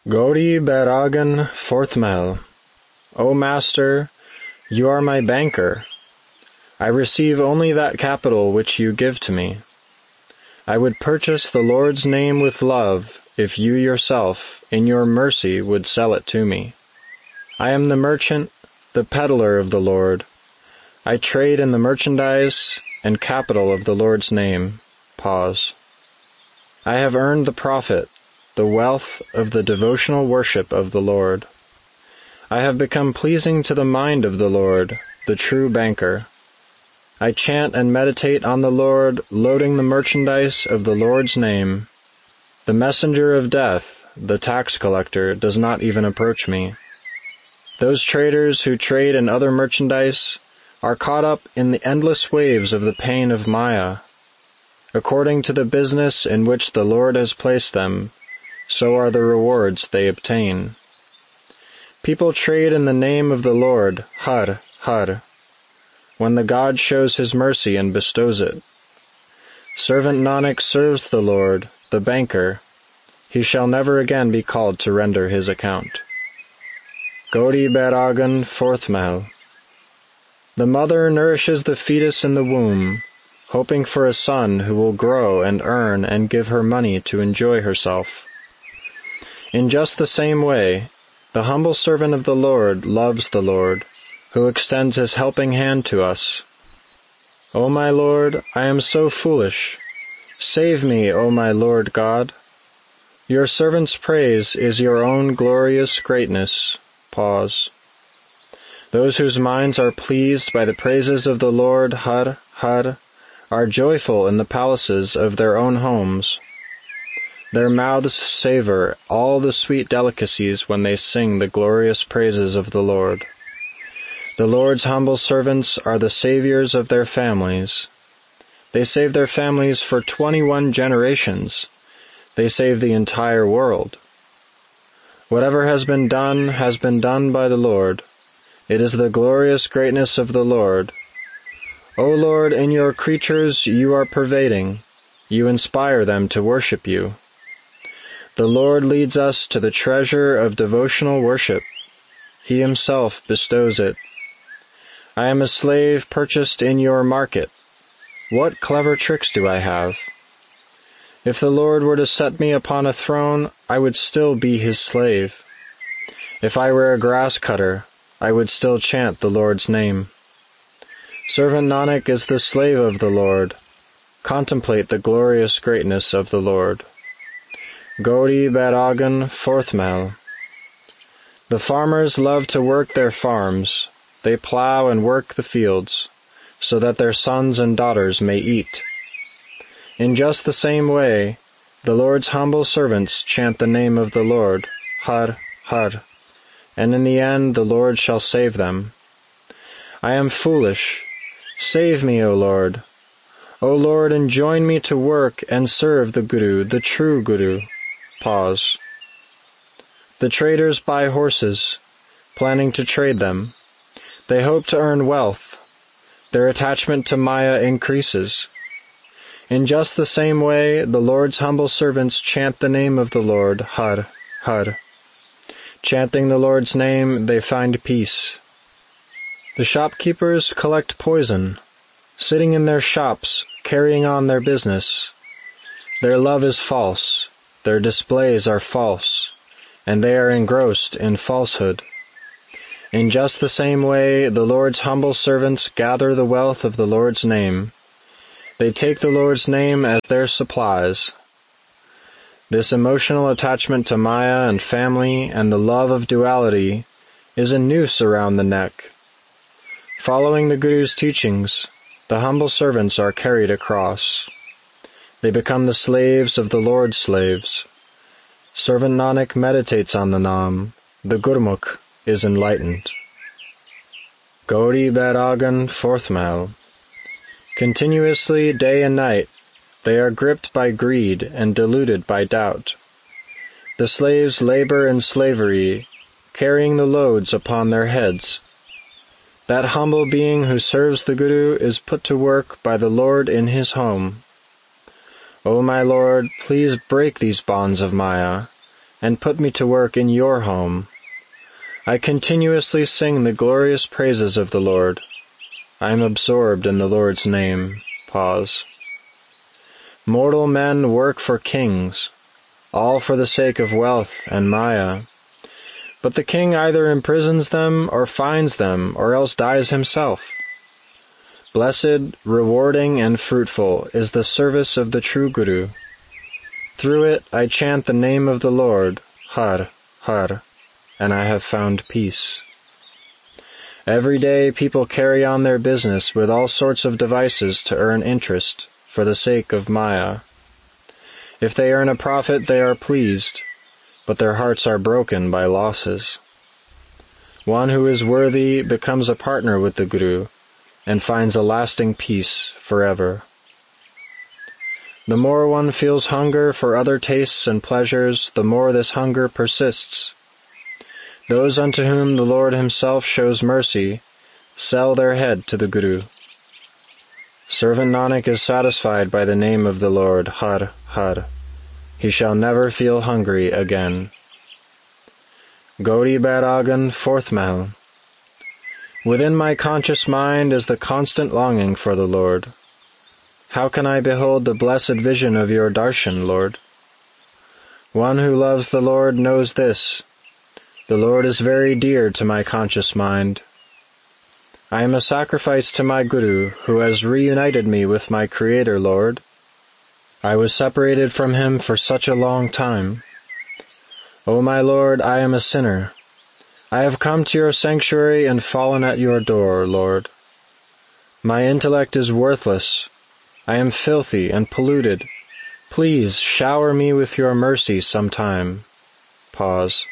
Gauri Baragan, fourth Mahal. O Master, you are my banker. I receive only that capital which you give to me. I would purchase the Lord's name with love if you yourself, in your mercy, would sell it to me. I am the merchant, the peddler of the Lord. I trade in the merchandise and capital of the Lord's name. Pause. I have earned the profit, the wealth of the devotional worship of the Lord. I have become pleasing to the mind of the Lord, the true banker. I chant and meditate on the Lord, loading the merchandise of the Lord's name. The messenger of death, the tax collector, does not even approach me. Those traders who trade in other merchandise are caught up in the endless waves of the pain of Maya. According to the business in which the Lord has placed them, so are the rewards they obtain. People trade in the name of the Lord, Har, Har, when the God shows his mercy and bestows it. Servant Nanak serves the Lord, the banker. He shall never again be called to render his account. Gauri Baragan, fourth Mahal. The mother nourishes the fetus in the womb, hoping for a son who will grow and earn and give her money to enjoy herself. In just the same way, the humble servant of the Lord loves the Lord, who extends his helping hand to us. O my Lord, I am so foolish. Save me, O my Lord God. Your servant's praise is your own glorious greatness. Pause. Those whose minds are pleased by the praises of the Lord, Har, Har, are joyful in the palaces of their own homes. Their mouths savor all the sweet delicacies when they sing the glorious praises of the Lord. The Lord's humble servants are the saviors of their families. They save their families for 21 generations. They save the entire world. Whatever has been done by the Lord. It is the glorious greatness of the Lord. O Lord, in your creatures you are pervading. You inspire them to worship you. The Lord leads us to the treasure of devotional worship. He himself bestows it. I am a slave purchased in your market. What clever tricks do I have? If the Lord were to set me upon a throne, I would still be his slave. If I were a grass cutter, I would still chant the Lord's name. Servant Nanak is the slave of the Lord. Contemplate the glorious greatness of the Lord. Gauri Baragan, fourth Mahal. The farmers love to work their farms. They plow and work the fields, so that their sons and daughters may eat. In just the same way, the Lord's humble servants chant the name of the Lord, Har, Har, and in the end the Lord shall save them. I am foolish. Save me, O Lord. O Lord, enjoin me to work and serve the Guru, the true Guru. Pause. The traders buy horses, planning to trade them. They hope to earn wealth. Their attachment to Maya increases. In just the same way, the Lord's humble servants chant the name of the Lord, Har, Har. Chanting the Lord's name, they find peace. The shopkeepers collect poison, sitting in their shops, carrying on their business. Their love is false, their displays are false, and they are engrossed in falsehood. In just the same way, the Lord's humble servants gather the wealth of the Lord's name. They take the Lord's name as their supplies. This emotional attachment to Maya and family and the love of duality is a noose around the neck. Following the Guru's teachings, the humble servants are carried across. They become the slaves of the Lord's slaves. Servant Nanak meditates on the Nam. The Gurmukh is enlightened. Gauri Baragan, fourth Mahal. Continuously, day and night, they are gripped by greed and deluded by doubt. The slaves labor in slavery, carrying the loads upon their heads. That humble being who serves the Guru is put to work by the Lord in his home. O my Lord, please break these bonds of Maya, and put me to work in your home. I continuously sing the glorious praises of the Lord. I am absorbed in the Lord's name. Pause. Mortal men work for kings, all for the sake of wealth and Maya. But the king either imprisons them or fines them or else dies himself. Blessed, rewarding, and fruitful is the service of the true Guru. Through it I chant the name of the Lord, Har, Har, and I have found peace. Every day people carry on their business with all sorts of devices to earn interest for the sake of Maya. If they earn a profit, they are pleased, but their hearts are broken by losses. One who is worthy becomes a partner with the Guru and finds a lasting peace forever. The more one feels hunger for other tastes and pleasures, the more this hunger persists. Those unto whom the Lord himself shows mercy sell their head to the Guru. Servant Nanak is satisfied by the name of the Lord, Har, Har. He shall never feel hungry again. Gauri Bairagan, 4th Mahal. Within my conscious mind is the constant longing for the Lord. How can I behold the blessed vision of your darshan, Lord? One who loves the Lord knows this. The Lord is very dear to my conscious mind. I am a sacrifice to my Guru, who has reunited me with my Creator, Lord. I was separated from him for such a long time. O my Lord, I am a sinner. I have come to your sanctuary and fallen at your door, Lord. My intellect is worthless. I am filthy and polluted. Please shower me with your mercy sometime. Pause.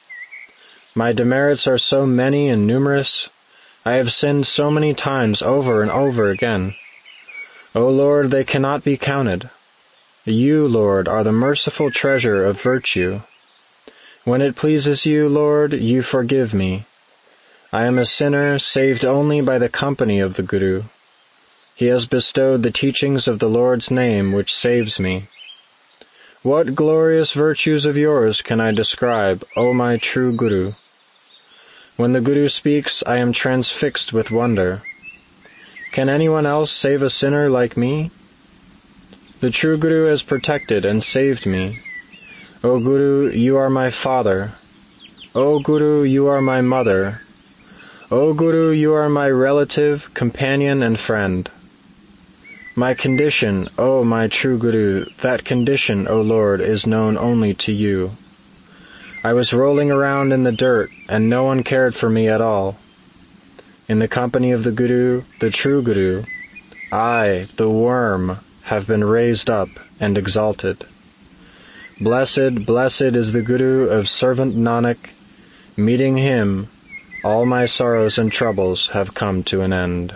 My demerits are so many and numerous. I have sinned so many times over and over again. O Lord, they cannot be counted. You, Lord, are the merciful treasure of virtue. When it pleases you, Lord, you forgive me. I am a sinner, saved only by the company of the Guru. He has bestowed the teachings of the Lord's name, which saves me. What glorious virtues of yours can I describe, O my true Guru? When the Guru speaks, I am transfixed with wonder. Can anyone else save a sinner like me? The true Guru has protected and saved me. O Guru, you are my father. O Guru, you are my mother. O Guru, you are my relative, companion, and friend. My condition, O my true Guru, that condition, O Lord, is known only to you. I was rolling around in the dirt, and no one cared for me at all. In the company of the Guru, the true Guru, I, the worm, have been raised up and exalted. Blessed, blessed is the Guru of servant Nanak. Meeting him, all my sorrows and troubles have come to an end.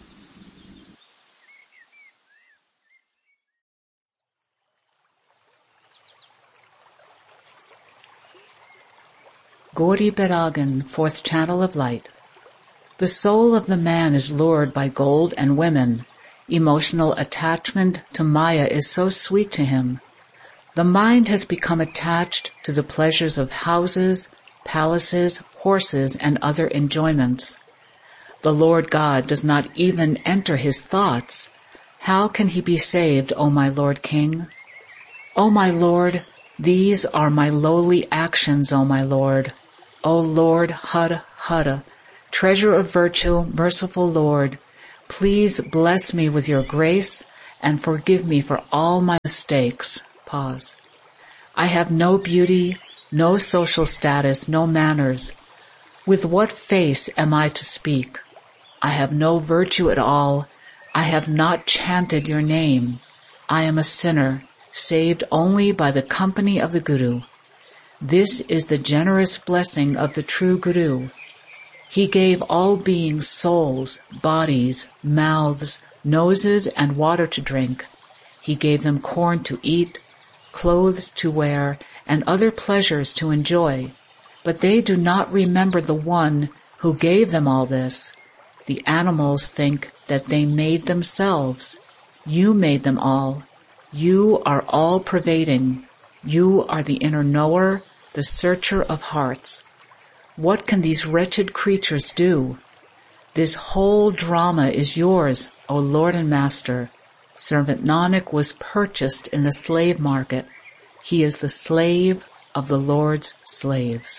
Gauri Bairagan, 4th Channel of Light. The soul of the man is lured by gold and women. Emotional attachment to Maya is so sweet to him. The mind has become attached to the pleasures of houses, palaces, horses, and other enjoyments. The Lord God does not even enter his thoughts. How can he be saved, O my Lord King? O my Lord, these are my lowly actions, O my Lord. O Lord, Har, Har, treasure of virtue, merciful Lord, please bless me with your grace and forgive me for all my mistakes. Pause. I have no beauty, no social status, no manners. With what face am I to speak? I have no virtue at all. I have not chanted your name. I am a sinner, saved only by the company of the Guru. This is the generous blessing of the true Guru. He gave all beings souls, bodies, mouths, noses, and water to drink. He gave them corn to eat, clothes to wear, and other pleasures to enjoy. But they do not remember the one who gave them all this. The animals think that they made themselves. You made them all. You are all-pervading. You are the inner knower, the searcher of hearts. What can these wretched creatures do? This whole drama is yours, O Lord and Master. Servant Nanak was purchased in the slave market. He is the slave of the Lord's slaves.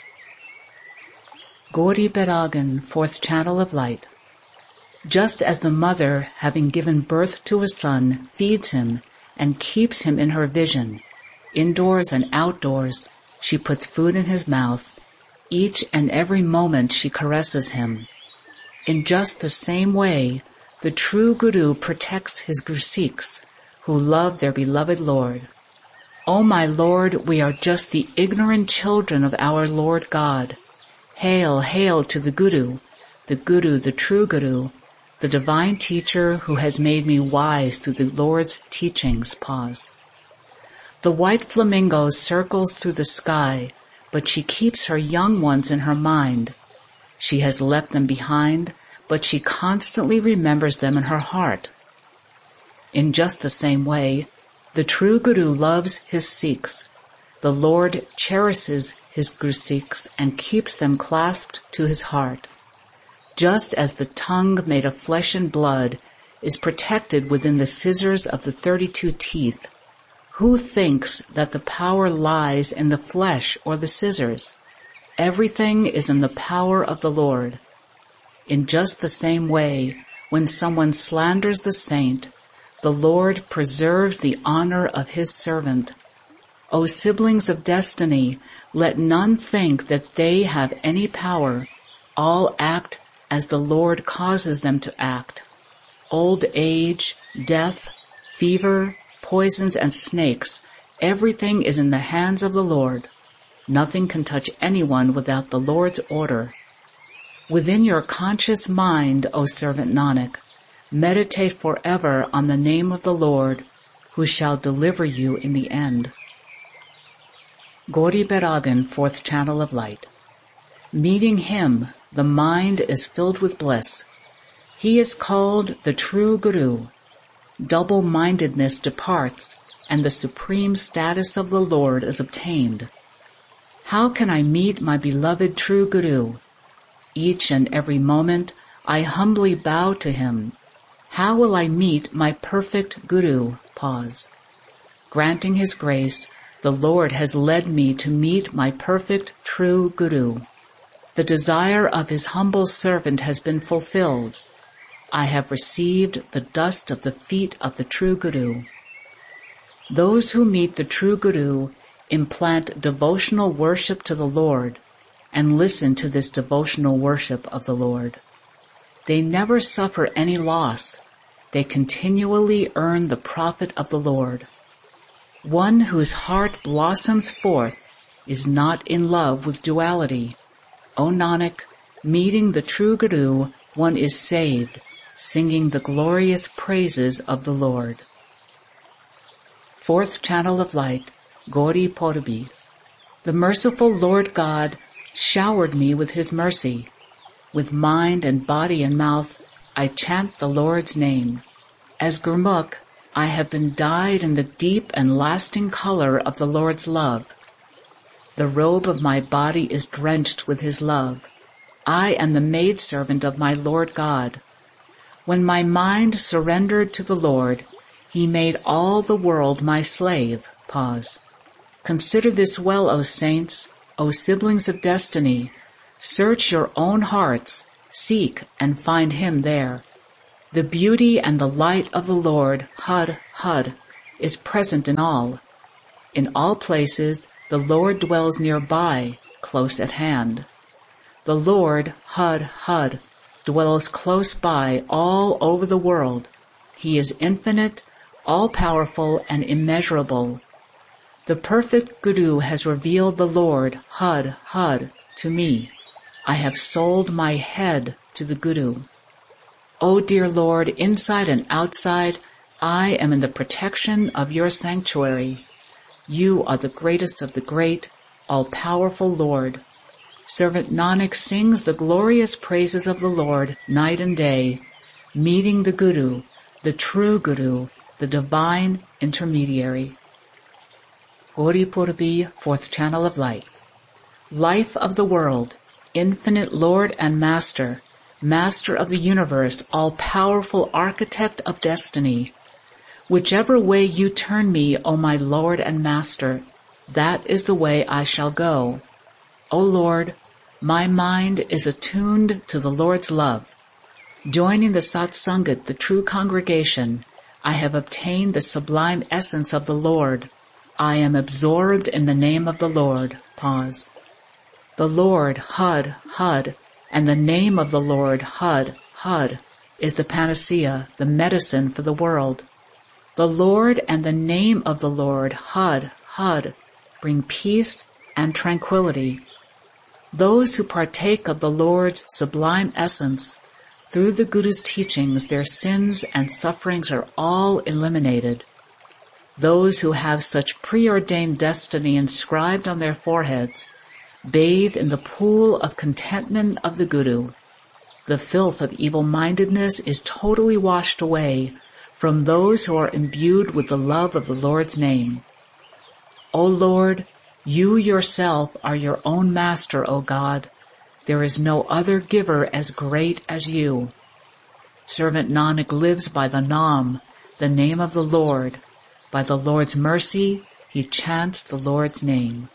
Gauri Beragan, Fourth Channel of Light. Just as the mother, having given birth to a son, feeds him and keeps him in her vision, indoors and outdoors, she puts food in his mouth. Each and every moment she caresses him. In just the same way, the true Guru protects his Gursikhs, who love their beloved Lord. O my Lord, we are just the ignorant children of our Lord God. Hail, hail to the Guru, the true Guru, the divine teacher who has made me wise through the Lord's teachings. Pause. The white flamingo circles through the sky, but she keeps her young ones in her mind. She has left them behind, but she constantly remembers them in her heart. In just the same way, the true Guru loves his Sikhs. The Lord cherishes his Gursikhs and keeps them clasped to his heart. Just as the tongue made of flesh and blood is protected within the scissors of the 32 teeth, who thinks that the power lies in the flesh or the scissors? Everything is in the power of the Lord. In just the same way, when someone slanders the saint, the Lord preserves the honor of his servant. O siblings of destiny, let none think that they have any power. All act as the Lord causes them to act. Old age, death, fever, poisons, and snakes, everything is in the hands of the Lord. Nothing can touch anyone without the Lord's order. Within your conscious mind, O servant Nanak, meditate forever on the name of the Lord, who shall deliver you in the end. Gauri Beragan, Fourth Channel of Light. Meeting him, the mind is filled with bliss. He is called the true Guru. Double-mindedness departs, and the supreme status of the Lord is obtained. How can I meet my beloved true Guru? Each and every moment I humbly bow to him. How will I meet my perfect Guru? Pause. Granting his grace, the Lord has led me to meet my perfect true Guru. The desire of his humble servant has been fulfilled. I have received the dust of the feet of the true Guru. Those who meet the true Guru implant devotional worship to the Lord and listen to this devotional worship of the Lord. They never suffer any loss. They continually earn the profit of the Lord. One whose heart blossoms forth is not in love with duality. O Nanak, meeting the true Guru, one is saved, singing the glorious praises of the Lord. Fourth Channel of Light, Gauri Purabi. The merciful Lord God showered me with his mercy. With mind and body and mouth, I chant the Lord's name. As Gurmukh, I have been dyed in the deep and lasting color of the Lord's love. The robe of my body is drenched with his love. I am the maidservant of my Lord God. When my mind surrendered to the Lord, he made all the world my slave. Pause. Consider this well, O saints, O siblings of destiny. Search your own hearts, seek and find him there. The beauty and the light of the Lord, Had, is present in all. In all places, the Lord dwells nearby, close at hand. The Lord, Had, dwells close by all over the world. He is infinite, all-powerful, and immeasurable. The perfect Guru has revealed the Lord, Had, to me. I have sold my head to the Guru. O dear Lord, inside and outside, I am in the protection of your sanctuary. You are the greatest of the great, all-powerful Lord. Servant Nanak sings the glorious praises of the Lord night and day, meeting the Guru, the true Guru, the divine intermediary. Gauri Purabi, Fourth Channel of Light. Life of the world, infinite Lord and Master, Master of the universe, all-powerful architect of destiny. Whichever way you turn me, O my Lord and Master, that is the way I shall go. O Lord, my mind is attuned to the Lord's love. Joining the Satsangat, the true congregation, I have obtained the sublime essence of the Lord. I am absorbed in the name of the Lord. Pause. The Lord, Hud, Hud, and the name of the Lord, Hud, Hud, is the panacea, the medicine for the world. The Lord and the name of the Lord, Hud, Hud, bring peace and tranquility. Those who partake of the Lord's sublime essence, through the Guru's teachings, their sins and sufferings are all eliminated. Those who have such preordained destiny inscribed on their foreheads bathe in the pool of contentment of the Guru. The filth of evil-mindedness is totally washed away from those who are imbued with the love of the Lord's name. O Lord, you yourself are your own master, O God. There is no other giver as great as you. Servant Nanak lives by the Naam, the name of the Lord. By the Lord's mercy, he chants the Lord's name.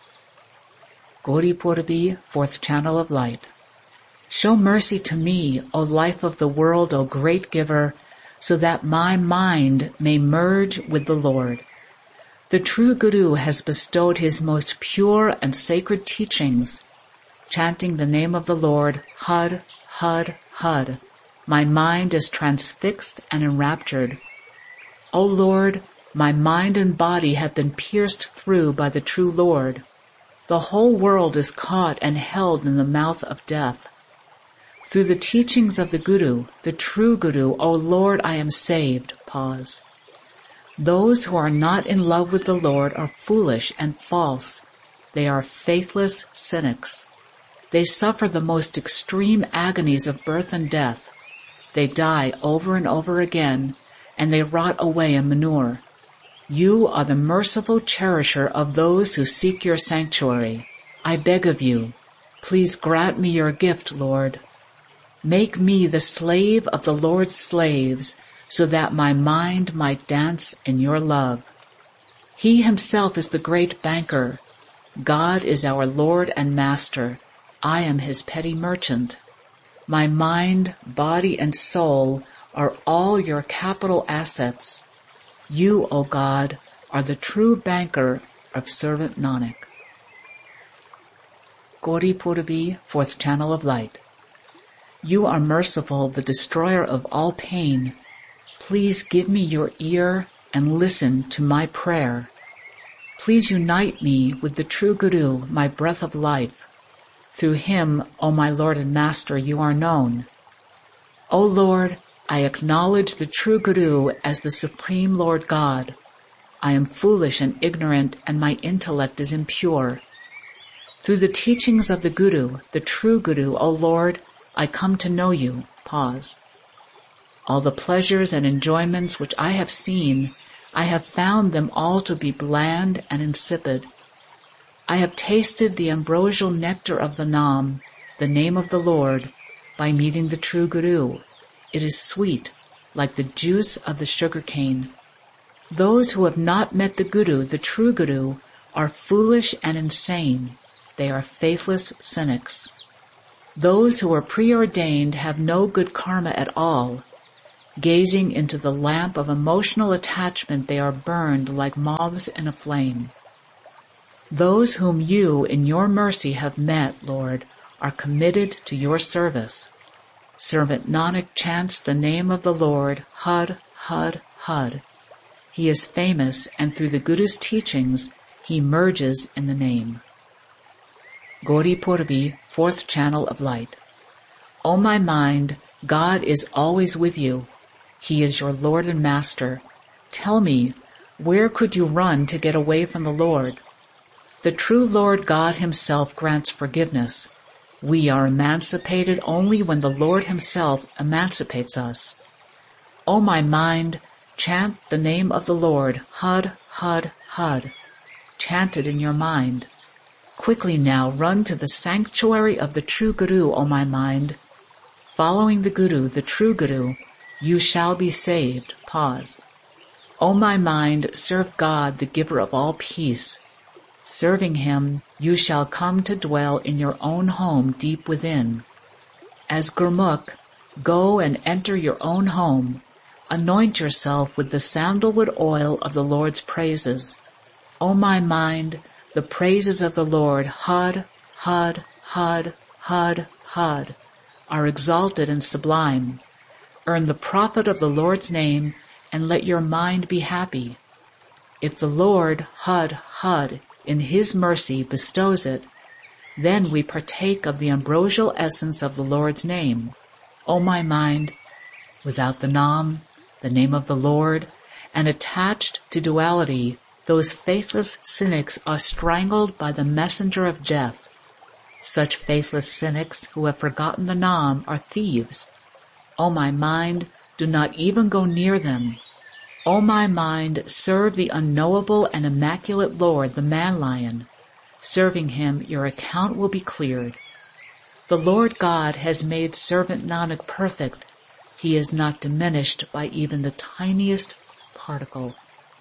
Gauri Purabi, Fourth Channel of Light. Show mercy to me, O life of the world, O great giver, so that my mind may merge with the Lord. The true Guru has bestowed his most pure and sacred teachings. Chanting the name of the Lord, Hud, Hud, Hud, my mind is transfixed and enraptured. O Lord, my mind and body have been pierced through by the true Lord. The whole world is caught and held in the mouth of death. Through the teachings of the Guru, the true Guru, O Lord, I am saved. Pause. Those who are not in love with the Lord are foolish and false. They are faithless cynics. They suffer the most extreme agonies of birth and death. They die over and over again, and they rot away in manure. You are the merciful cherisher of those who seek your sanctuary. I beg of you, please grant me your gift, Lord. Make me the slave of the Lord's slaves, so that my mind might dance in your love. He himself is the great banker. God is our Lord and Master. I am his petty merchant. My mind, body, and soul are all your capital assets. You, O God, are the true banker of servant Nanak. Gauri Purabi, Fourth Channel of Light. You are merciful, the destroyer of all pain. Please give me your ear and listen to my prayer. Please unite me with the true Guru, my breath of life. Through him, O my Lord and Master, you are known. O Lord, I acknowledge the true Guru as the Supreme Lord God. I am foolish and ignorant, and my intellect is impure. Through the teachings of the Guru, the true Guru, O Lord, I come to know you. Pause. All the pleasures and enjoyments which I have seen, I have found them all to be bland and insipid. I have tasted the ambrosial nectar of the Naam, the name of the Lord, by meeting the true Guru. It is sweet, like the juice of the sugar cane. Those who have not met the Guru, the true Guru, are foolish and insane. They are faithless cynics. Those who are preordained have no good karma at all. Gazing into the lamp of emotional attachment, they are burned like moths in a flame. Those whom you, in your mercy, have met, Lord, are committed to your service. Servant Nanak chants the name of the Lord, Hud, Hud, Hud. He is famous, and through the Guru's teachings, he merges in the name. Gauri Purabi, Fourth Channel of Light. O my mind, God is always with you. He is your Lord and Master. Tell me, where could you run to get away from the Lord? The true Lord God himself grants forgiveness. We are emancipated only when the Lord himself emancipates us. O my mind, chant the name of the Lord, Hud, Hud, Hud. Chant it in your mind. Quickly now run to the sanctuary of the true Guru, O my mind. Following the Guru, the true Guru, you shall be saved. Pause. O my mind, serve God, the giver of all peace. Serving him, you shall come to dwell in your own home deep within. As Gurmukh, go and enter your own home. Anoint yourself with the sandalwood oil of the Lord's praises. O my mind, the praises of the Lord, Had, Had, Had, Had, Had, are exalted and sublime. Earn the profit of the Lord's name, and let your mind be happy. If the Lord, Had, Had, in his mercy bestows it, then we partake of the ambrosial essence of the Lord's name. O my mind, without the Nam, the name of the Lord, and attached to duality, those faithless cynics are strangled by the messenger of death. Such faithless cynics who have forgotten the Nam are thieves. O my mind, do not even go near them. O my mind, serve the unknowable and immaculate Lord, the man-lion. Serving him, your account will be cleared. The Lord God has made servant Nanak perfect. He is not diminished by even the tiniest particle.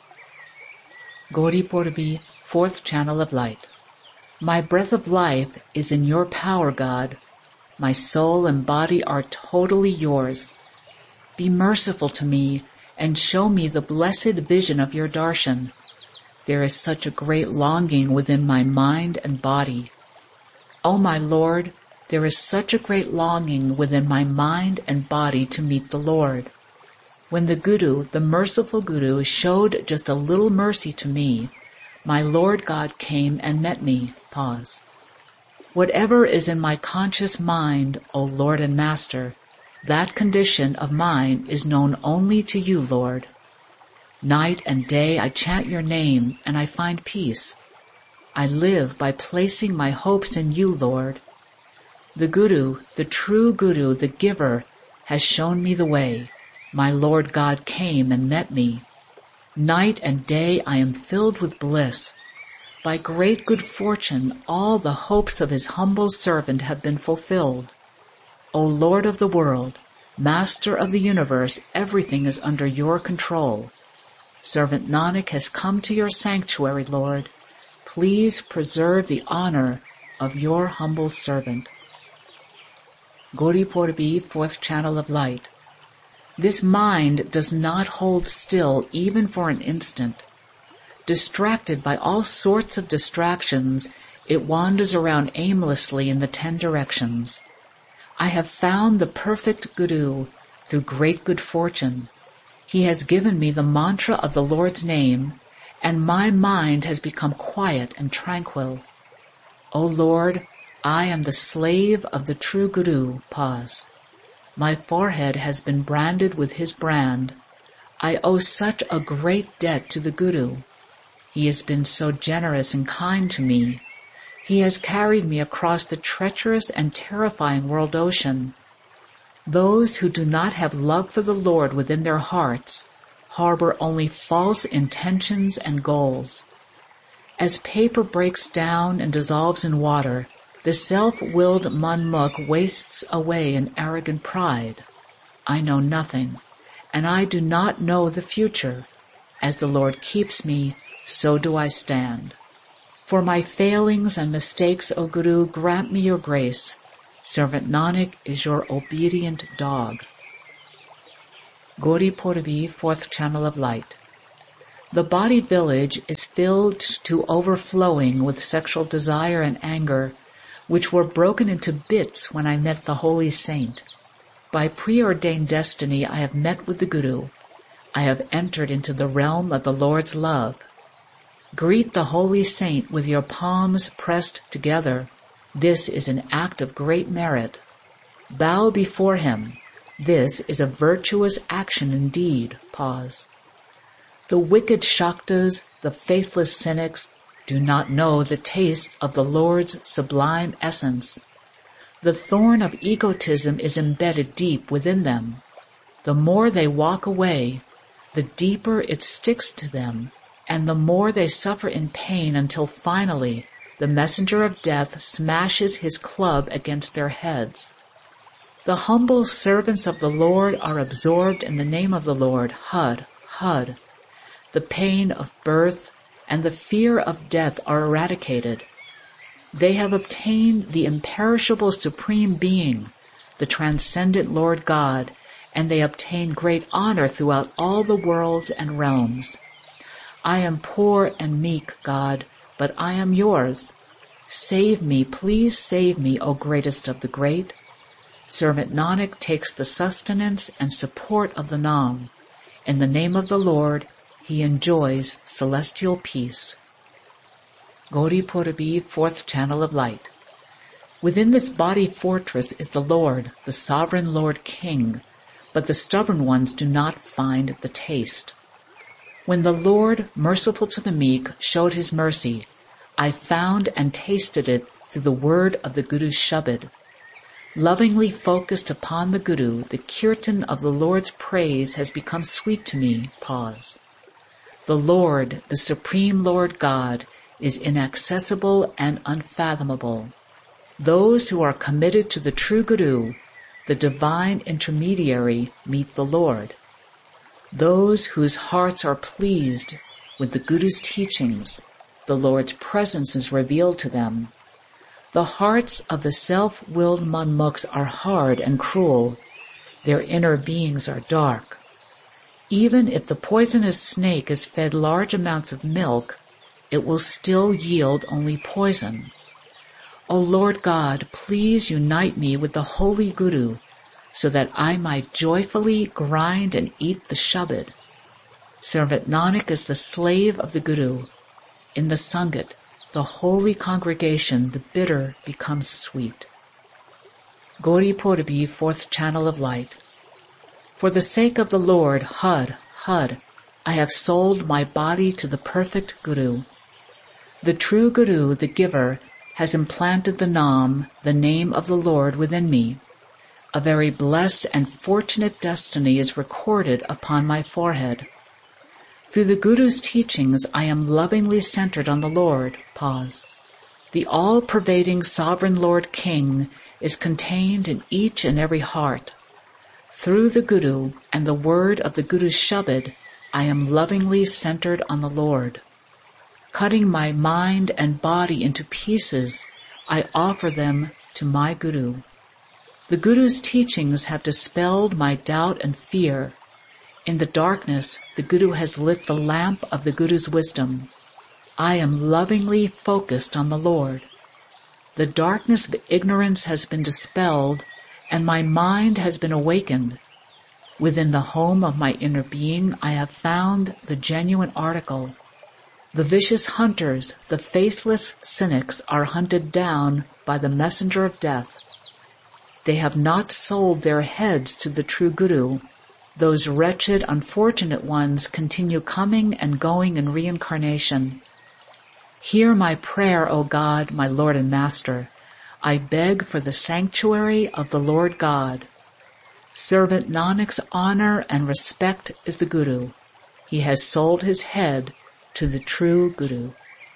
Gauri Purbi, Fourth Channel of Light. My breath of life is in your power, God. My soul and body are totally yours. Be merciful to me and show me the blessed vision of your darshan. There is such a great longing within my mind and body. O my Lord, there is such a great longing within my mind and body to meet the Lord. When the Guru, the merciful Guru, showed just a little mercy to me, my Lord God came and met me. Pause. Whatever is in my conscious mind, O Lord and Master, that condition of mine is known only to you, Lord. Night and day I chant your name and I find peace. I live by placing my hopes in you, Lord. The Guru, the true Guru, the giver, has shown me the way. My Lord God came and met me. Night and day I am filled with bliss. By great good fortune all the hopes of his humble servant have been fulfilled. O Lord of the world, Master of the universe, everything is under your control. Servant Nanak has come to your sanctuary, Lord. Please preserve the honor of your humble servant. Gauri Purbi, Fourth Channel of Light. This mind does not hold still even for an instant. Distracted by all sorts of distractions, it wanders around aimlessly in the 10 directions. I have found the perfect Guru through great good fortune. He has given me the mantra of the Lord's name, and my mind has become quiet and tranquil. O Lord, I am the slave of the true Guru. Pause. My forehead has been branded with his brand. I owe such a great debt to the Guru. He has been so generous and kind to me. He has carried me across the treacherous and terrifying world ocean. Those who do not have love for the Lord within their hearts harbor only false intentions and goals. As paper breaks down and dissolves in water, the self-willed Manmukh wastes away in arrogant pride. I know nothing, and I do not know the future. As the Lord keeps me, so do I stand. For my failings and mistakes, O Guru, grant me your grace. Servant Nanak is your obedient dog. Gauri Purbi, Fourth Channel of Light. The body village is filled to overflowing with sexual desire and anger, which were broken into bits when I met the holy saint. By preordained destiny I have met with the Guru. I have entered into the realm of the Lord's love. Greet the holy saint with your palms pressed together. This is an act of great merit. Bow before him. This is a virtuous action indeed. Pause. The wicked Shaktas, the faithless cynics, do not know the taste of the Lord's sublime essence. The thorn of egotism is embedded deep within them. The more they walk away, the deeper it sticks to them, and the more they suffer in pain until finally the messenger of death smashes his club against their heads. The humble servants of the Lord are absorbed in the name of the Lord, Hud, Hud. The pain of birth and the fear of death are eradicated. They have obtained the imperishable supreme being, the transcendent Lord God, and they obtain great honor throughout all the worlds and realms. I am poor and meek, God, but I am yours. Save me, please save me, O greatest of the great. Servant Nanak takes the sustenance and support of the Naam. In the name of the Lord, he enjoys celestial peace. Gauri Purabi, fourth channel of light. Within this body fortress is the Lord, the sovereign Lord King, but the stubborn ones do not find the taste. When the Lord, merciful to the meek, showed his mercy, I found and tasted it through the word of the Guru's Shabad. Lovingly focused upon the Guru, the kirtan of the Lord's praise has become sweet to me. Pause. The Lord, the Supreme Lord God, is inaccessible and unfathomable. Those who are committed to the true Guru, the divine intermediary, meet the Lord. Those whose hearts are pleased with the Guru's teachings, the Lord's presence is revealed to them. The hearts of the self-willed manmukhs are hard and cruel. Their inner beings are dark. Even if the poisonous snake is fed large amounts of milk, it will still yield only poison. O Lord God, please unite me with the Holy Guru, so that I might joyfully grind and eat the Shabad. Servant Nanak is the slave of the Guru. In the Sangat, the holy congregation, the bitter becomes sweet. Gauri Purabi, fourth channel of light. For the sake of the Lord, Hud, Hud, I have sold my body to the perfect Guru. The true Guru, the giver, has implanted the Naam, the name of the Lord, within me. A very blessed and fortunate destiny is recorded upon my forehead. Through the Guru's teachings, I am lovingly centered on the Lord. Pause. The all-pervading sovereign Lord King is contained in each and every heart. Through the Guru and the word of the Guru's Shabad, I am lovingly centered on the Lord. Cutting my mind and body into pieces, I offer them to my Guru. The Guru's teachings have dispelled my doubt and fear. In the darkness, the Guru has lit the lamp of the Guru's wisdom. I am lovingly focused on the Lord. The darkness of ignorance has been dispelled, and my mind has been awakened. Within the home of my inner being, I have found the genuine article. The vicious hunters, the faithless cynics, are hunted down by the messenger of death. They have not sold their heads to the true Guru. Those wretched, unfortunate ones continue coming and going in reincarnation. Hear my prayer, O God, my Lord and Master. I beg for the sanctuary of the Lord God. Servant Nanak's honor and respect is the Guru. He has sold his head to the true Guru.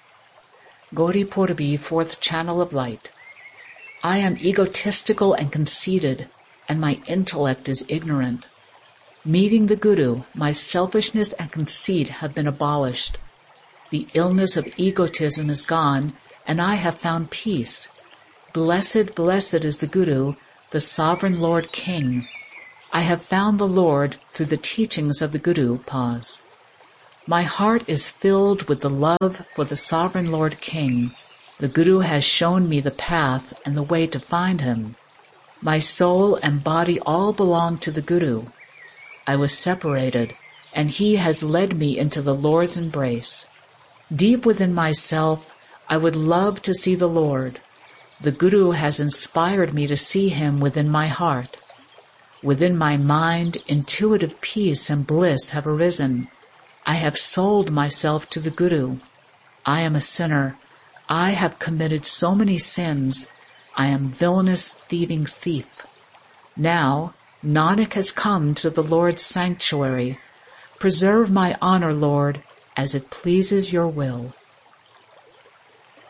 Gauri Purabi, fourth channel of light. I am egotistical and conceited, and my intellect is ignorant. Meeting the Guru, my selfishness and conceit have been abolished. The illness of egotism is gone, and I have found peace. Blessed, blessed is the Guru, the sovereign Lord King. I have found the Lord through the teachings of the Guru. Pause. My heart is filled with the love for the sovereign Lord King. The Guru has shown me the path and the way to find him. My soul and body all belong to the Guru. I was separated, and he has led me into the Lord's embrace. Deep within myself, I would love to see the Lord. The Guru has inspired me to see him within my heart. Within my mind, intuitive peace and bliss have arisen. I have sold myself to the Guru. I am a sinner. I have committed so many sins. I am villainous, thieving thief. Now, Nanak has come to the Lord's sanctuary. Preserve my honor, Lord, as it pleases your will.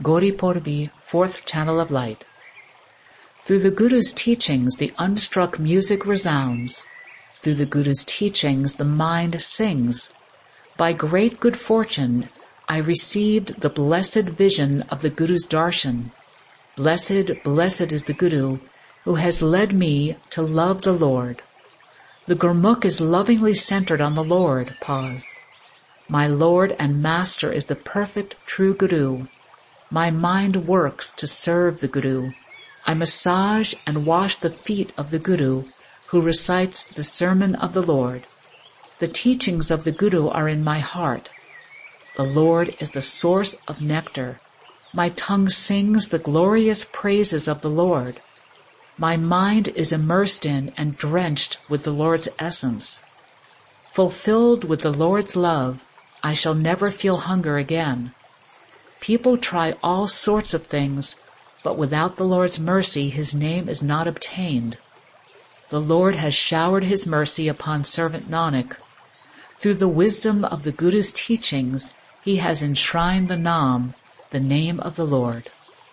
Gauri Purvi, Fourth Channel of Light. Through the Guru's teachings, the unstruck music resounds. Through the Guru's teachings, the mind sings. By great good fortune, I received the blessed vision of the Guru's darshan. Blessed, blessed is the Guru who has led me to love the Lord. The Gurmukh is lovingly centered on the Lord. Pause. My Lord and Master is the perfect true Guru. My mind works to serve the Guru. I massage and wash the feet of the Guru who recites the sermon of the Lord. The teachings of the Guru are in my heart. The Lord is the source of nectar. My tongue sings the glorious praises of the Lord. My mind is immersed in and drenched with the Lord's essence. Fulfilled with the Lord's love, I shall never feel hunger again. People try all sorts of things, but without the Lord's mercy, His name is not obtained. The Lord has showered His mercy upon servant Nanak. Through the wisdom of the Guru's teachings, he has enshrined the Nam, the name of the Lord.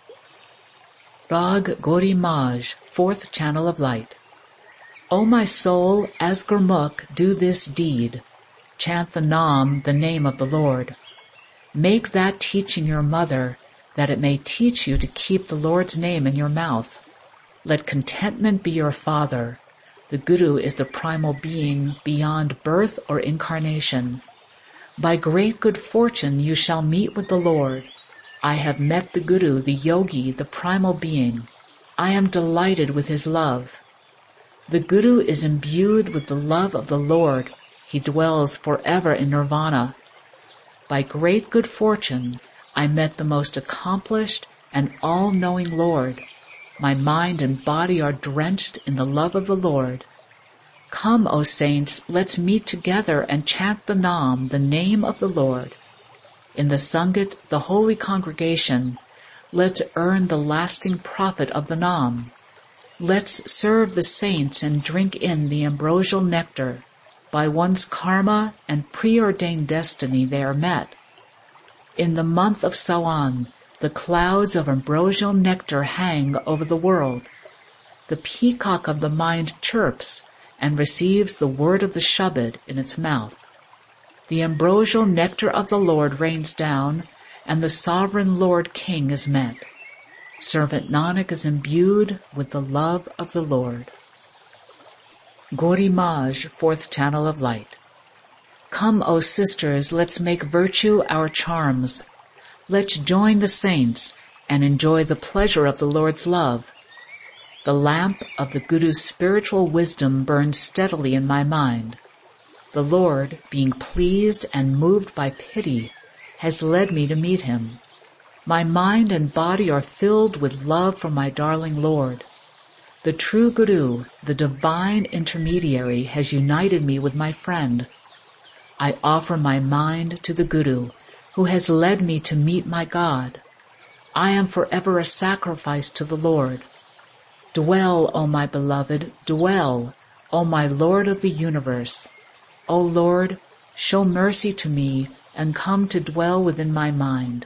Rag Gauri Maj, Fourth Channel of Light. O my soul, as Gurmukh, do this deed. Chant the Nam, the name of the Lord. Make that teaching your mother, that it may teach you to keep the Lord's name in your mouth. Let contentment be your father. The Guru is the primal being beyond birth or incarnation. By great good fortune you shall meet with the Lord. I have met the Guru, the yogi, the primal being. I am delighted with his love. The Guru is imbued with the love of the Lord. He dwells forever in nirvana. By great good fortune, I met the most accomplished and all-knowing Lord. My mind and body are drenched in the love of the Lord. Come, O saints, let's meet together and chant the Nam, the name of the Lord. In the Sangat, the holy congregation, let's earn the lasting profit of the Nam. Let's serve the saints and drink in the ambrosial nectar. By one's karma and preordained destiny they are met. In the month of Sawan, the clouds of ambrosial nectar hang over the world. The peacock of the mind chirps and receives the word of the Shabad in its mouth. The ambrosial nectar of the Lord rains down, and the sovereign Lord King is met. Servant Nanak is imbued with the love of the Lord. Gauri Maj, Fourth Channel of Light. Come, O sisters, let's make virtue our charms. Let's join the saints and enjoy the pleasure of the Lord's love. The lamp of the Guru's spiritual wisdom burns steadily in my mind. The Lord, being pleased and moved by pity, has led me to meet him. My mind and body are filled with love for my darling Lord. The true Guru, the divine intermediary, has united me with my friend. I offer my mind to the Guru, who has led me to meet my God. I am forever a sacrifice to the Lord. Dwell, O my beloved, dwell, O my Lord of the universe. O Lord, show mercy to me and come to dwell within my mind.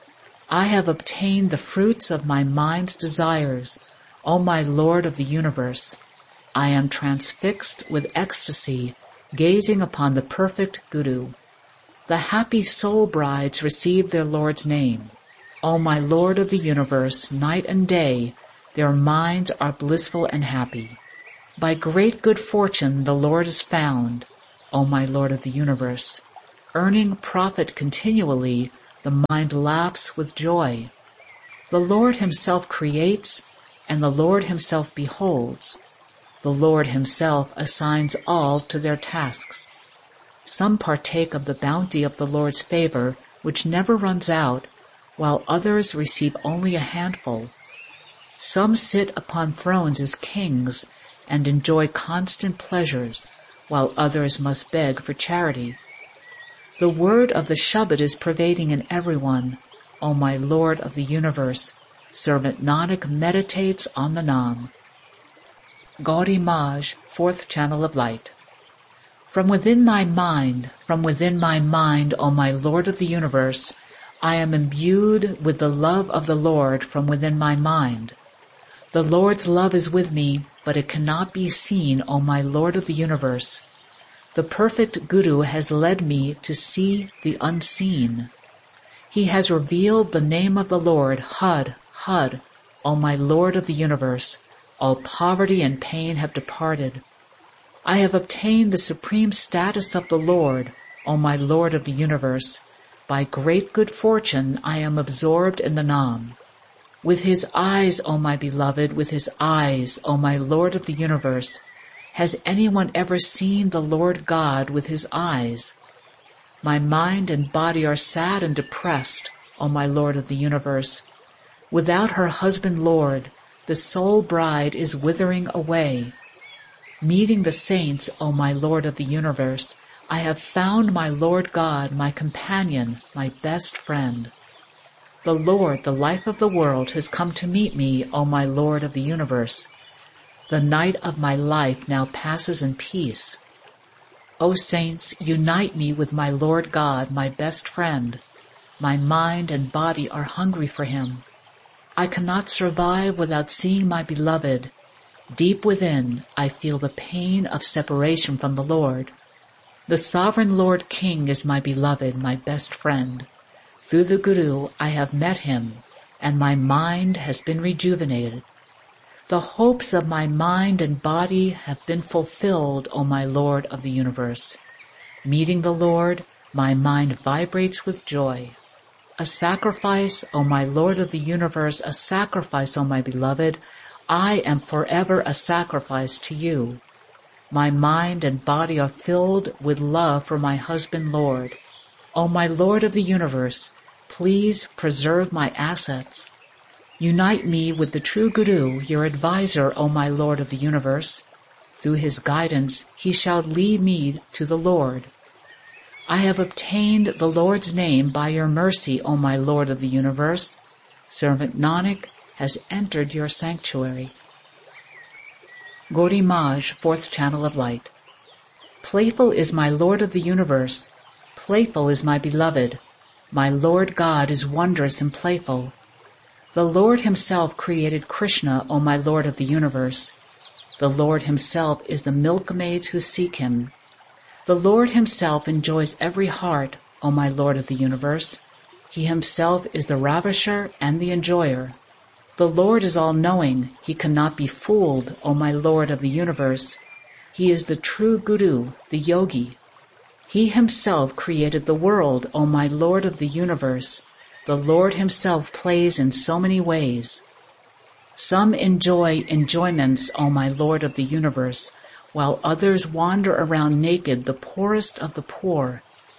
I have obtained the fruits of my mind's desires, O my Lord of the universe. I am transfixed with ecstasy, gazing upon the perfect Guru. The happy soul brides receive their Lord's name. O my Lord of the universe, night and day, their minds are blissful and happy. By great good fortune the Lord is found, O my Lord of the universe. Earning profit continually, the mind laughs with joy. The Lord himself creates, and the Lord himself beholds. The Lord himself assigns all to their tasks. Some partake of the bounty of the Lord's favor, which never runs out, while others receive only a handful. Some sit upon thrones as kings and enjoy constant pleasures, while others must beg for charity. The word of the Shabad is pervading in everyone, O my Lord of the universe. Servant Nanak meditates on the Nam. Gauri Maj, Fourth Channel of Light. From within my mind, O my Lord of the universe, I am imbued with the love of the Lord from within my mind. The Lord's love is with me, but it cannot be seen, O my Lord of the universe. The perfect Guru has led me to see the unseen. He has revealed the name of the Lord, Hud, Hud, O my Lord of the universe. All poverty and pain have departed. I have obtained the supreme status of the Lord, O my Lord of the universe. By great good fortune I am absorbed in the Nam. With his eyes, O my beloved, with his eyes, O my Lord of the universe. Has anyone ever seen the Lord God with his eyes? My mind and body are sad and depressed, O my Lord of the universe. Without her husband Lord, the soul bride is withering away. Meeting the saints, O my Lord of the universe, I have found my Lord God, my companion, my best friend. The Lord, the life of the world, has come to meet me, O my Lord of the universe. The night of my life now passes in peace. O saints, unite me with my Lord God, my best friend. My mind and body are hungry for him. I cannot survive without seeing my beloved. Deep within, I feel the pain of separation from the Lord. The sovereign Lord King is my beloved, my best friend. Through the Guru I have met him, and my mind has been rejuvenated. The hopes of my mind and body have been fulfilled, O my Lord of the universe. Meeting the Lord, my mind vibrates with joy. A sacrifice, O my Lord of the universe, a sacrifice, O my beloved. I am forever a sacrifice to you. My mind and body are filled with love for my husband Lord. O my Lord of the universe, please preserve my assets. Unite me with the true Guru, your advisor, O my Lord of the universe. Through his guidance, he shall lead me to the Lord. I have obtained the Lord's name by your mercy, O my Lord of the universe. Servant Nanak has entered your sanctuary. Gaudiya Maj, Fourth Channel of Light. Playful is my Lord of the universe. Playful is my beloved. My Lord God is wondrous and playful. The Lord himself created Krishna, O my Lord of the universe. The Lord himself is the milkmaids who seek him. The Lord himself enjoys every heart, O my Lord of the universe. He himself is the ravisher and the enjoyer. The Lord is all-knowing. He cannot be fooled, O my Lord of the universe. He is the true Guru, the yogi. He himself created the world, O my Lord of the universe. The Lord himself plays in so many ways. Some enjoy enjoyments, O my Lord of the universe, while others wander around naked, the poorest of the poor.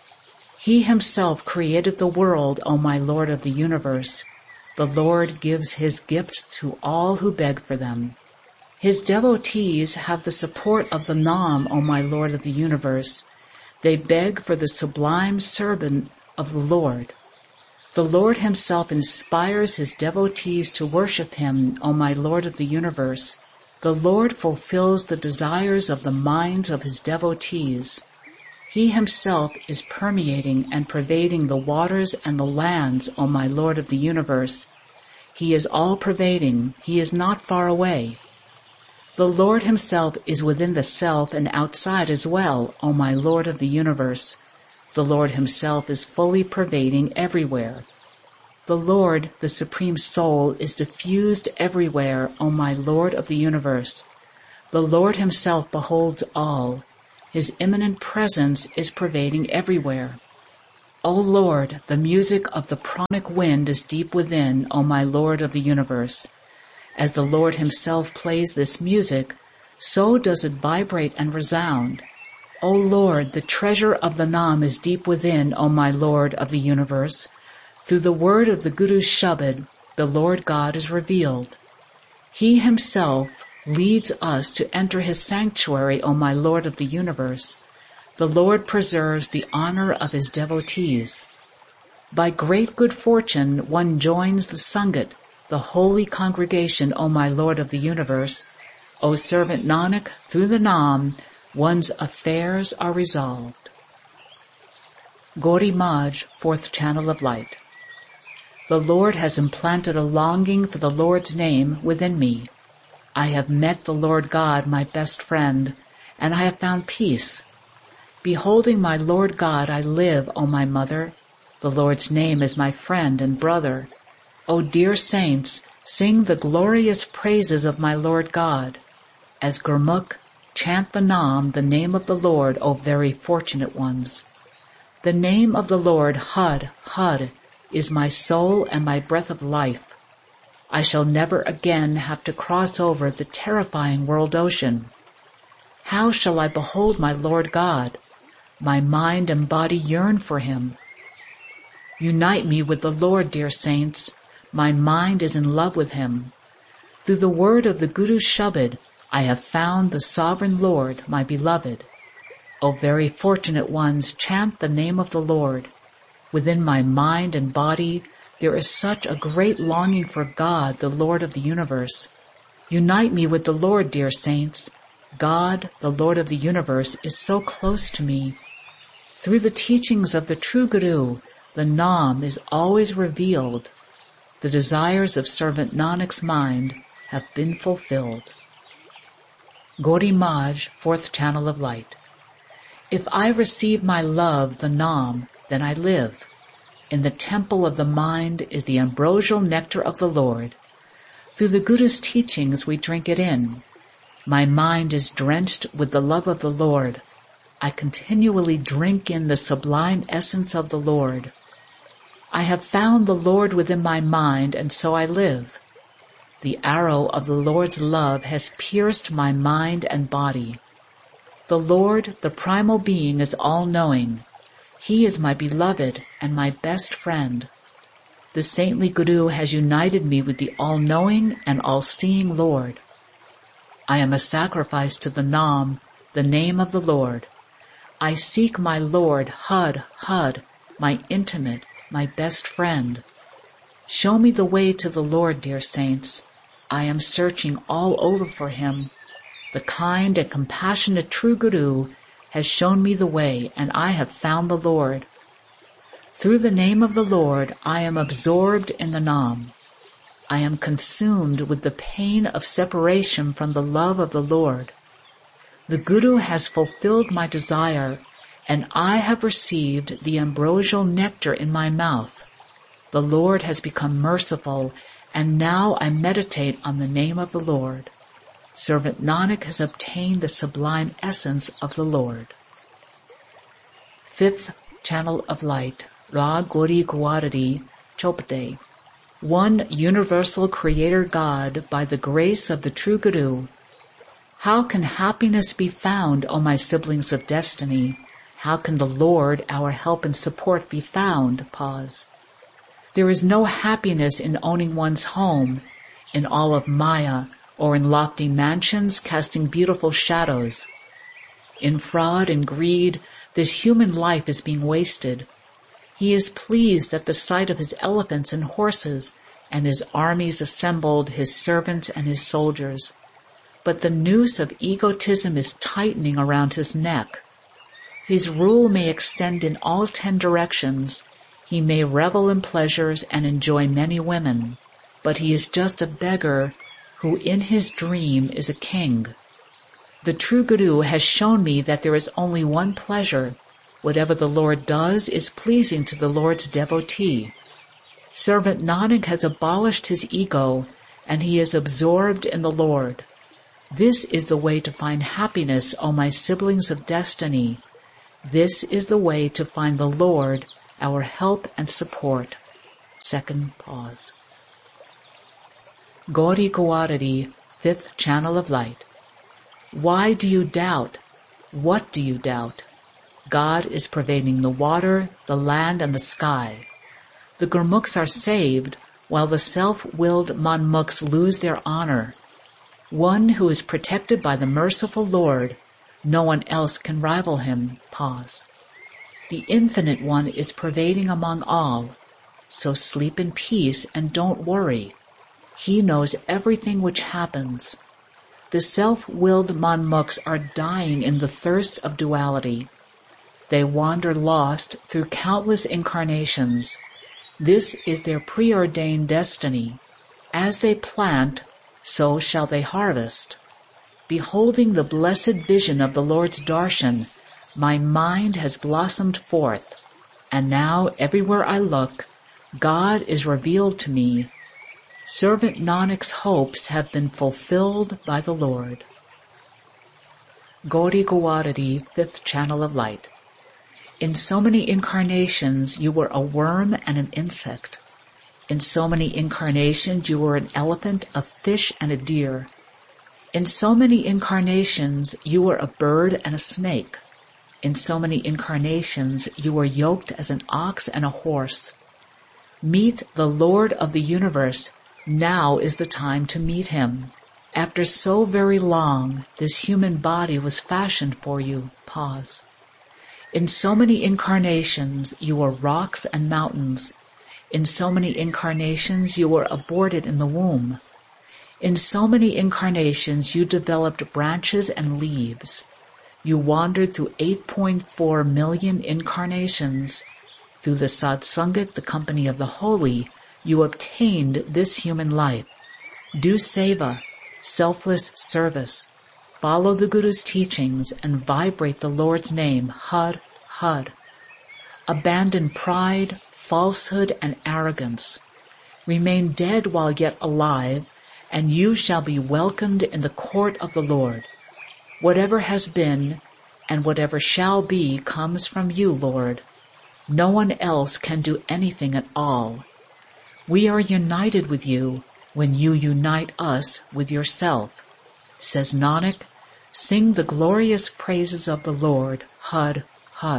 He himself created the world, O my Lord of the universe. The Lord gives his gifts to all who beg for them. His devotees have the support of the Nam, O my Lord of the universe. They beg for the sublime servant of the Lord. The Lord himself inspires his devotees to worship him, O my Lord of the universe. The Lord fulfills the desires of the minds of his devotees. He himself is permeating and pervading the waters and the lands, O my Lord of the universe. He is all-pervading. He is not far away. The Lord himself is within the self and outside as well, O my Lord of the universe. The Lord himself is fully pervading everywhere. The Lord, the Supreme Soul, is diffused everywhere, O my Lord of the universe. The Lord himself beholds all. His immanent presence is pervading everywhere. O Lord, the music of the pranic wind is deep within, O my Lord of the universe. As the Lord himself plays this music, so does it vibrate and resound. O Lord, the treasure of the Nam is deep within, O my Lord of the universe. Through the word of the Guru's Shabad, the Lord God is revealed. He himself leads us to enter his sanctuary, O my Lord of the universe. The Lord preserves the honor of his devotees. By great good fortune one joins the Sangat, the holy congregation, O my Lord of the universe. O servant Nanak, through the Nam, one's affairs are resolved. Gaudiya Maj, Fourth Channel of Light. The Lord has implanted a longing for the Lord's name within me. I have met the Lord God, my best friend, and I have found peace. Beholding my Lord God, I live, O my mother. The Lord's name is my friend and brother. O dear saints, sing the glorious praises of my Lord God. As Gurmukh, chant the Nam, the name of the Lord, O very fortunate ones. The name of the Lord, Hud, Hud, is my soul and my breath of life. I shall never again have to cross over the terrifying world ocean. How shall I behold my Lord God? My mind and body yearn for him. Unite me with the Lord, dear saints. My mind is in love with him. Through the word of the Guru Shabad, I have found the sovereign Lord, my beloved. O very fortunate ones, chant the name of the Lord. Within my mind and body, there is such a great longing for God, the Lord of the universe. Unite me with the Lord, dear saints. God, the Lord of the universe, is so close to me. Through the teachings of the true Guru, the Nam is always revealed. The desires of servant Nanak's mind have been fulfilled. Gauri Maj, Fourth Channel of Light. If I receive my love, the Nam, then I live. In the temple of the mind is the ambrosial nectar of the Lord. Through the Guru's teachings we drink it in. My mind is drenched with the love of the Lord. I continually drink in the sublime essence of the Lord. I have found the Lord within my mind, and so I live. The arrow of the Lord's love has pierced my mind and body. The Lord, the primal being, is all-knowing. He is my beloved and my best friend. The saintly Guru has united me with the all-knowing and all-seeing Lord. I am a sacrifice to the Nam, the name of the Lord. I seek my Lord, Hud, Hud, my intimate, my best friend. Show me the way to the Lord, dear saints. I am searching all over for him. The kind and compassionate true Guru has shown me the way, and I have found the Lord. Through the name of the Lord, I am absorbed in the Nam. I am consumed with the pain of separation from the love of the Lord. The Guru has fulfilled my desire, and I have received the ambrosial nectar in my mouth. The Lord has become merciful, and now I meditate on the name of the Lord. Servant Nanak has obtained the sublime essence of the Lord. Fifth Channel of Light, Ra Gauri Gawadari, Chopade. One universal Creator God by the grace of the true Guru. How can happiness be found, O my siblings of destiny? How can the Lord, our help and support, be found? Pause. There is no happiness in owning one's home, in all of Maya, or in lofty mansions casting beautiful shadows. In fraud and greed, this human life is being wasted. He is pleased at the sight of his elephants and horses, and his armies assembled, his servants and his soldiers. But the noose of egotism is tightening around his neck. His rule may extend in all 10 directions. He may revel in pleasures and enjoy many women, but he is just a beggar who in his dream is a king. The true Guru has shown me that there is only one pleasure. Whatever the Lord does is pleasing to the Lord's devotee. Servant Nanak has abolished his ego, and he is absorbed in the Lord. This is the way to find happiness, O my siblings of destiny. This is the way to find the Lord, our help and support. Second pause. Gauri Gawadari, Fifth Channel of Light. Why do you doubt? What do you doubt? God is pervading the water, the land, and the sky. The Gurmukhs are saved, while the self-willed Manmukhs lose their honor. One who is protected by the merciful Lord, no one else can rival him. Pause. The Infinite One is pervading among all, so sleep in peace and don't worry. He knows everything which happens. The self-willed Manmukhs are dying in the thirst of duality. They wander lost through countless incarnations. This is their preordained destiny. As they plant, so shall they harvest. Beholding the blessed vision of the Lord's darshan, my mind has blossomed forth, and now everywhere I look, God is revealed to me. Servant Nanak's hopes have been fulfilled by the Lord. Gauri Gawaradi, Fifth Channel of Light. In so many incarnations you were a worm and an insect. In so many incarnations you were an elephant, a fish, and a deer. In so many incarnations you were a bird and a snake. In so many incarnations you were yoked as an ox and a horse. Meet the Lord of the universe. Now is the time to meet him. After so very long, this human body was fashioned for you. Pause. In so many incarnations you were rocks and mountains. In so many incarnations you were aborted in the womb. In so many incarnations you developed branches and leaves. You wandered through 8.4 million incarnations. Through the satsangat, the company of the holy, you obtained this human life. Do seva, selfless service. Follow the Guru's teachings and vibrate the Lord's name, Har, Har. Abandon pride, falsehood, and arrogance. Remain dead while yet alive, and you shall be welcomed in the court of the Lord. Whatever has been and whatever shall be comes from you, Lord. No one else can do anything at all. We are united with you when you unite us with yourself. Says Nanak, sing the glorious praises of the Lord, Har, Har.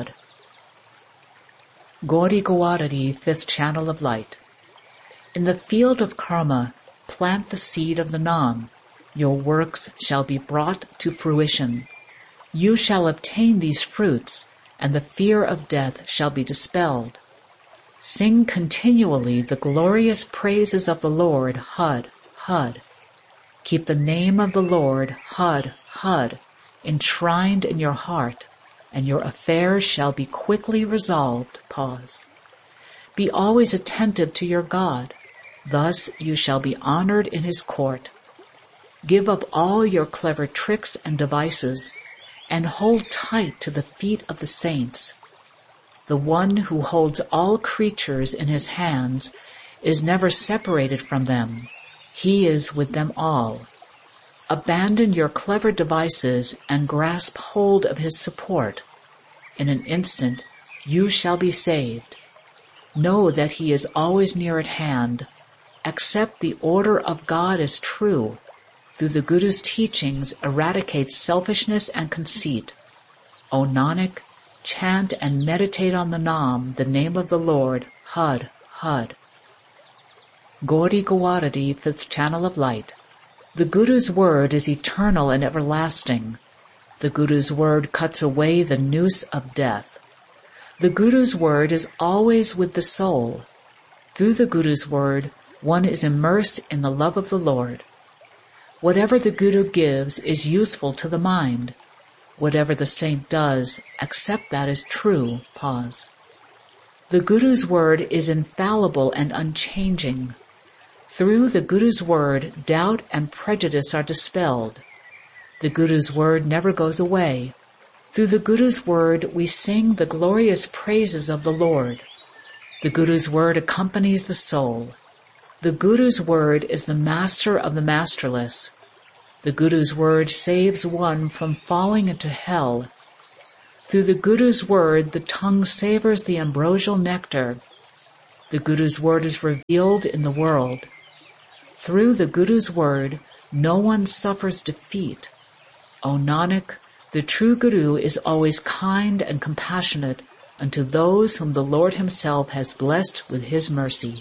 Gauri Gawaradi, Fifth Channel of Light. In the field of karma, plant the seed of the Nam. Your works shall be brought to fruition. You shall obtain these fruits, and the fear of death shall be dispelled. Sing continually the glorious praises of the Lord, Har, Har. Keep the name of the Lord, Har, Har, enshrined in your heart, and your affairs shall be quickly resolved. Pause. Be always attentive to your God. Thus you shall be honored in his court. Give up all your clever tricks and devices, and hold tight to the feet of the saints. The one who holds all creatures in his hands is never separated from them. He is with them all. Abandon your clever devices and grasp hold of his support. In an instant you shall be saved. Know that he is always near at hand. Accept the order of God as true. Through the Guru's teachings, eradicate selfishness and conceit. O Nanak, chant and meditate on the Nam, the name of the Lord, Har, Har. Gauri Gawaradi, Fifth Channel of Light. The Guru's word is eternal and everlasting. The Guru's word cuts away the noose of death. The Guru's word is always with the soul. Through the Guru's word, one is immersed in the love of the Lord. Whatever the Guru gives is useful to the mind. Whatever the saint does, accept that as true. Pause. The Guru's word is infallible and unchanging. Through the Guru's word, doubt and prejudice are dispelled. The Guru's word never goes away. Through the Guru's word, we sing the glorious praises of the Lord. The Guru's word accompanies the soul. The Guru's word is the master of the masterless. The Guru's word saves one from falling into hell. Through the Guru's word, the tongue savors the ambrosial nectar. The Guru's word is revealed in the world. Through the Guru's word, no one suffers defeat. O Nanak, the true Guru is always kind and compassionate unto those whom the Lord himself has blessed with his mercy.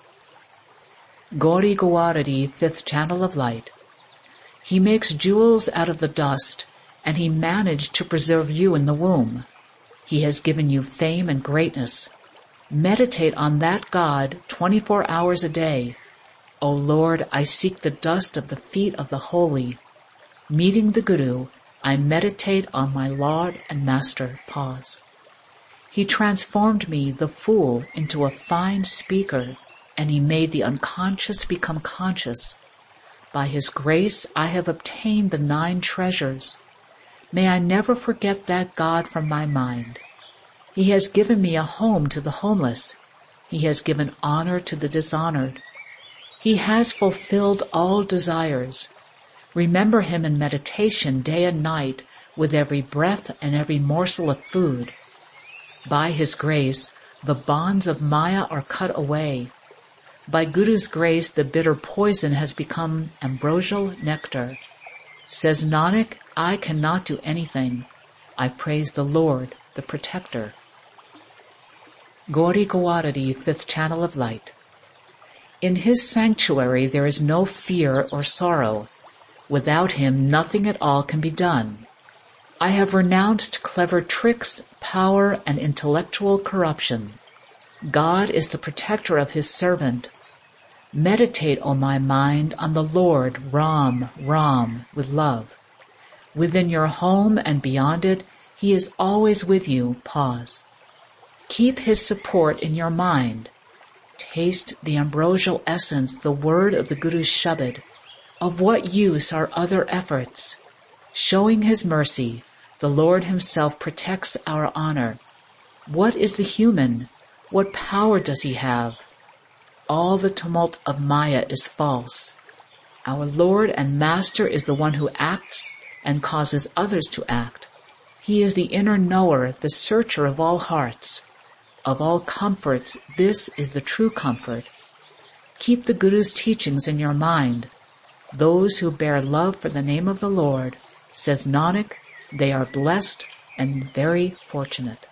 Gauri Gawaradi, Fifth Channel of Light. He makes jewels out of the dust, and he managed to preserve you in the womb. He has given you fame and greatness. Meditate on that God 24 hours a day. O Lord, I seek the dust of the feet of the holy. Meeting the Guru, I meditate on my Lord and Master. Pause. He transformed me, the fool, into a fine speaker, and he made the unconscious become conscious. By his grace I have obtained the 9 treasures. May I never forget that God from my mind. He has given me a home to the homeless. He has given honor to the dishonored. He has fulfilled all desires. Remember him in meditation day and night with every breath and every morsel of food. By his grace, the bonds of Maya are cut away. By Guru's grace, the bitter poison has become ambrosial nectar. Says Nanak, I cannot do anything. I praise the Lord, the Protector. Gauri Gawaradi, 5th Channel of Light. In his sanctuary there is no fear or sorrow. Without him nothing at all can be done. I have renounced clever tricks, power, and intellectual corruption. God is the protector of his servant. Meditate, O my mind, on the Lord, Ram, Ram, with love. Within your home and beyond it, he is always with you. Pause. Keep his support in your mind. Taste the ambrosial essence, the word of the Guru's Shabad. Of what use are other efforts? Showing his mercy, the Lord himself protects our honor. What is the human? What power does he have? All the tumult of Maya is false. Our Lord and Master is the one who acts and causes others to act. He is the inner knower, the searcher of all hearts. Of all comforts, this is the true comfort. Keep the Guru's teachings in your mind. Those who bear love for the name of the Lord, says Nanak, they are blessed and very fortunate.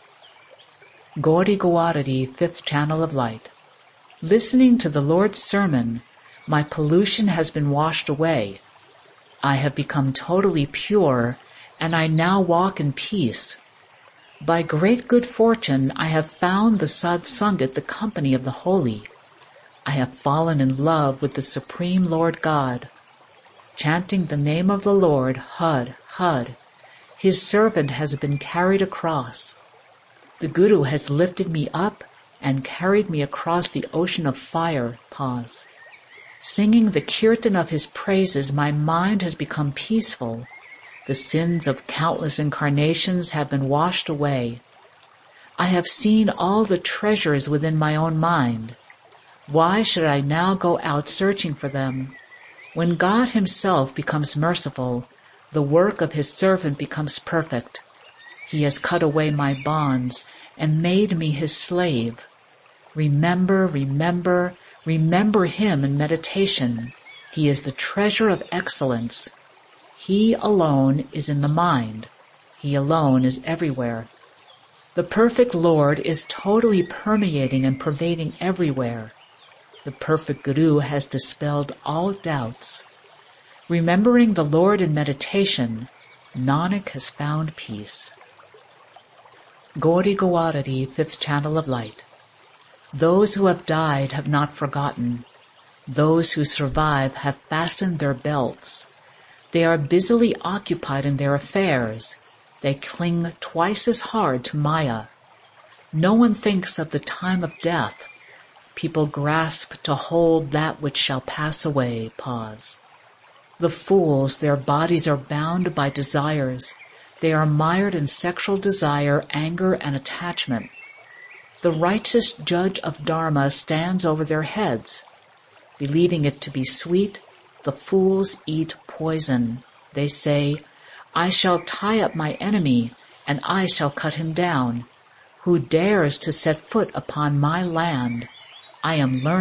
Gauri Gawaradi, 5th Channel of Light. Listening to the Lord's sermon, my pollution has been washed away. I have become totally pure, and I now walk in peace. By great good fortune, I have found the Sadsangat, the company of the holy. I have fallen in love with the Supreme Lord God. Chanting the name of the Lord, Hud, Hud, his servant has been carried across. The Guru has lifted me up and carried me across the ocean of fire. Pause. Singing the kirtan of his praises, my mind has become peaceful. The sins of countless incarnations have been washed away. I have seen all the treasures within my own mind. Why should I now go out searching for them? When God himself becomes merciful, the work of his servant becomes perfect. He has cut away my bonds and made me his slave. Remember, remember, remember him in meditation. He is the treasure of excellence. He alone is in the mind. He alone is everywhere. The perfect Lord is totally permeating and pervading everywhere. The perfect Guru has dispelled all doubts. Remembering the Lord in meditation, Nanak has found peace. Gauri Gawaradi, 5th Channel of Light. Those who have died have not forgotten. Those who survive have fastened their belts. They are busily occupied in their affairs. They cling twice as hard to Maya. No one thinks of the time of death. People grasp to hold that which shall pass away. Pause. The fools, their bodies are bound by desires. They are mired in sexual desire, anger, and attachment. The righteous judge of Dharma stands over their heads. Believing it to be sweet, the fools eat poison. They say, I shall tie up my enemy, and I shall cut him down. Who dares to set foot upon my land? I am learned